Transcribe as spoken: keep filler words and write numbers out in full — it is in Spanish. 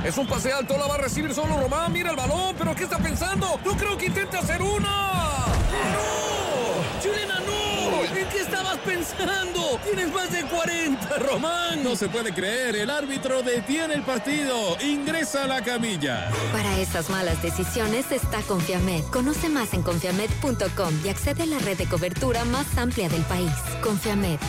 Es un pase alto, la va a recibir solo Román. Mira el balón, pero ¿qué está pensando? No creo que intente hacer una. ¡No! ¡Chilena, no! ¿En qué estabas pensando? Tienes más de cuarenta, Román. No se puede creer, el árbitro detiene el partido. Ingresa a la camilla. Para esas malas decisiones está Confiamed. Conoce más en confiamed punto com y accede a la red de cobertura más amplia del país. Confiamed.